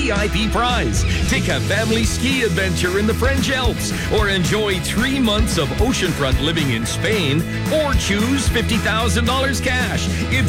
VIP prize. Take a family ski adventure in the French Alps, or enjoy 3 months of oceanfront living in Spain, or choose $50,000 cash. It's